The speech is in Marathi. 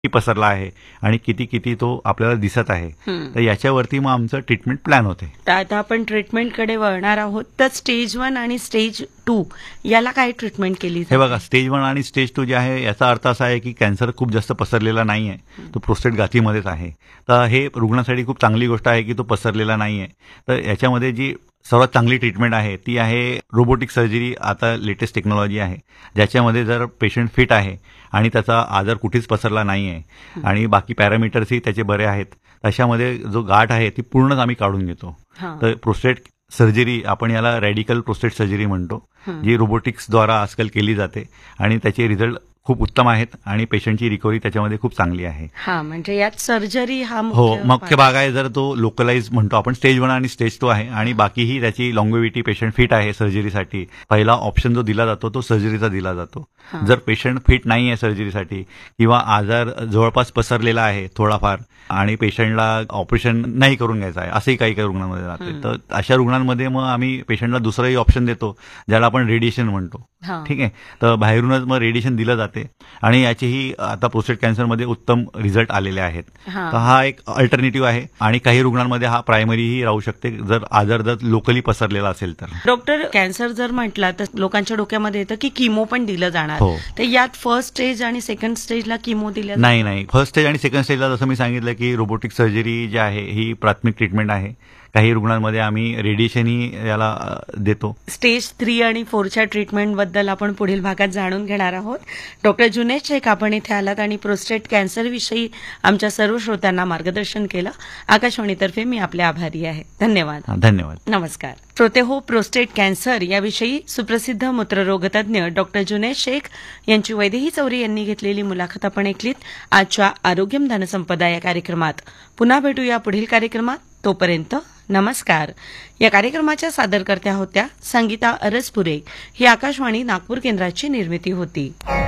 पसरला आहे आणि किती किती तो आपल्याला दिसत आहे. तर याच्यावरती मग आमचं ट्रीटमेंट प्लॅन होते. तर आता आपण ट्रीटमेंटकडे वळणार आहोत. तर स्टेज 1 आणि स्टेज 2 याला काय ट्रीटमेंट केली हे जाते? बघा, स्टेज 1 आणि स्टेज 2 जे आहे याचा अर्थ असा आहे की कॅन्सर खूप जास्त पसरलेला नाही आहे, तो प्रोस्टेट गाठीमध्येच आहे. तर हे रुग्णासाठी खूप चांगली गोष्ट आहे की तो पसरलेला नाही आहे. तर याच्यामध्ये जी सर्वात चांगली ट्रीटमेंट आहे ती आहे रोबोटिक सर्जरी. आता लेटेस्ट टेक्नॉलॉजी आहे ज्याच्यामध्ये जर पेशंट फिट आहे आणि त्याचा आजार कुठेच पसरला नाही आहे आणि बाकी पॅरामीटर्सही त्याचे बरे आहेत, अशामध्ये जो गाठ आहे ती पूर्णच आम्ही काढून घेतो. तर प्रोस्टेट सर्जरी आपण याला रॅडिकल प्रोस्टेट सर्जरी म्हणतो, जी रोबोटिक्सद्वारा आजकाल केली जाते आणि त्याचे रिझल्ट खूप उत्तम आहेत आणि पेशंटची रिकव्हरी त्याच्यामध्ये खूप चांगली आहे. म्हणजे यात सर्जरी हा मुख्य भाग आहे. जर तो लोकलाइज म्हणतो आपण, स्टेज 1 आणि स्टेज 2 आहे आणि बाकीही त्याची लॉंगेविटी, पेशंट फिट आहे सर्जरीसाठी. पहिला ऑप्शन जो दिला जातो तो सर्जरीचा दिला जातो. जर पेशंट फिट नाही आहे सर्जरीसाठी किंवा आजार जवळपास पसरलेला आहे थोडाफार आणि पेशंटला ऑपरेशन नाही करून घ्यायचं आहे, असंही काही काही रुग्णांमध्ये राहते, तर अशा रुग्णांमध्ये मग आम्ही पेशंटला दुसराही ऑप्शन देतो ज्याला आपण रेडिएशन म्हणतो. ठीक आहे, तर बाहेरूनच मग रेडिएशन दिलं जाते आणि याचेही आता प्रोस्टेट कॅन्सरमध्ये उत्तम रिझल्ट आलेले आहेत. तर हा एक अल्टरनेटिव्ह आहे आणि काही रुग्णांमध्ये हा प्रायमरीही राहू शकते जर आजार जर लोकली पसरलेला असेल तर. डॉक्टर, कॅन्सर जर म्हटला तर लोकांच्या डोक्यामध्ये येतं की किमो पण दिलं जाणार, तर यात फर्स्ट स्टेज आणि सेकंड स्टेजला किमो दिल्या? नाही, फर्स्ट स्टेज आणि सेकंड स्टेजला जसं मी सांगितलं की रोबोटिक सर्जरी जी आहे ही प्राथमिक ट्रीटमेंट आहे. काही रुग्णांमध्ये आम्ही रेडिएशनही याला देतो. स्टेज 3 आणि 4च्या ट्रीटमेंट बद्दल आपण पुढील भागात जाणून घेणार आहोत. डॉक्टर जुनैद शेख, आपण इथे आलात आणि प्रोस्टेट कॅन्सर विषयी आमच्या सर्व श्रोत्यांना मार्गदर्शन केलं. आकाशवाणीतर्फे मी आपले आभारी आहे. धन्यवाद. धन्यवाद. नमस्कार श्रोते हो, प्रोस्टेट कॅन्सर याविषयी सुप्रसिद्ध मूत्ररोगतज्ञ डॉक्टर जुनैद शेख यांची वैदेही चौरे यांनी घेतलेली मुलाखत आपण ऐकलीत आजच्या आरोग्यम धनसंपदा या कार्यक्रमात. पुन्हा भेटूया पुढील कार्यक्रमात. तोपर्यंत नमस्कार. या कार्यक्रमाच्या सादरकर्त्या होत्या संगीता अरसपुरे. ही आकाशवाणी नागपूर केंद्राची निर्मिती होती.